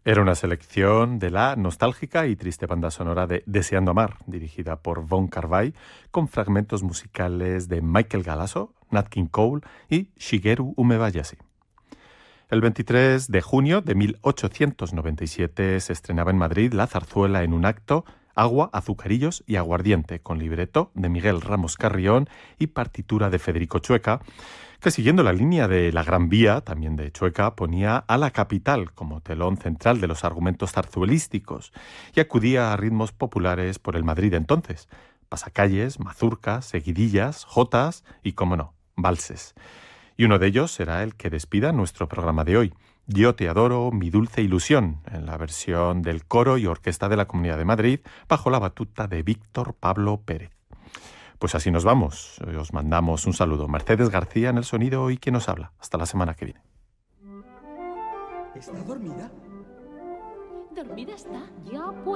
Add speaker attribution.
Speaker 1: Era una selección de la nostálgica y triste banda sonora de Deseando Amar, dirigida por Von Kar-wai, con fragmentos musicales de Michael Galasso, Nat King Cole y Shigeru Umebayashi. El 23 de junio de 1897 se estrenaba en Madrid la zarzuela en un acto Agua, azucarillos y aguardiente, con libreto de Miguel Ramos Carrión y partitura de Federico Chueca, que siguiendo la línea de La Gran Vía, también de Chueca, ponía a la capital como telón central de los argumentos zarzuelísticos y acudía a ritmos populares por el Madrid de entonces, pasacalles, mazurcas, seguidillas, jotas y, cómo no, valses. Y uno de ellos será el que despida nuestro programa de hoy, Yo te adoro, mi dulce ilusión, en la versión del coro y orquesta de la Comunidad de Madrid, bajo la batuta de Víctor Pablo Pérez. Pues así nos vamos. Os mandamos un saludo. Mercedes García en el sonido y quien nos habla. Hasta la semana que viene.
Speaker 2: ¿Está dormida?
Speaker 3: ¿Dormida está? Ya